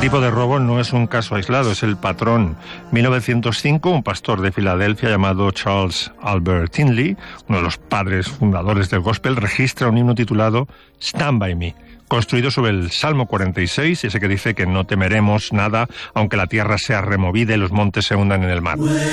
tipo de robo no es un caso aislado, es el patrón. 1905, un pastor de Filadelfia llamado Charles Albert Tindley, uno de los padres fundadores del gospel, registra un himno titulado Stand By Me, construido sobre el Salmo 46, ese que dice que no temeremos nada, aunque la tierra sea removida y los montes se hundan en el mar.